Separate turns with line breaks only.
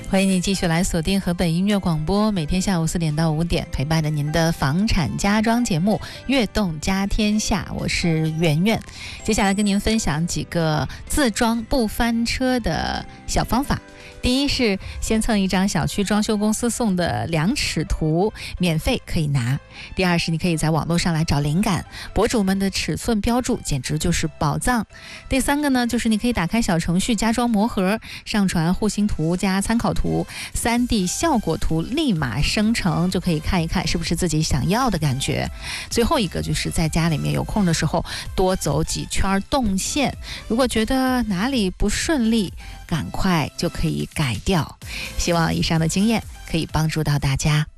欢迎你继续来锁定河北音乐广播，每天下午4点到5点，陪伴着您的房产家装节目《悦动家天下》，我是圆圆。接下来跟您分享几个自装不翻车的小方法。第一是先蹭一张小区装修公司送的量尺图，免费可以拿。第二是你可以在网络上来找灵感，博主们的尺寸标注简直就是宝藏。第三个呢，就是你可以打开小程序家装魔盒，上传户型图加参考图，3D 效果图立马生成，就可以看一看是不是自己想要的感觉。最后一个就是在家里面有空的时候多走几圈动线，如果觉得哪里不顺利，赶快就可以改掉。希望以上的经验可以帮助到大家。